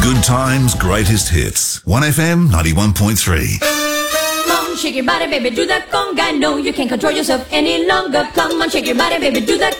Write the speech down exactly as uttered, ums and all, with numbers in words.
Good times, greatest hits. one F M ninety-one point three. Come on, shake your body, baby, do that conga. No, you can't control yourself any longer. Come on, shake your body, baby, do that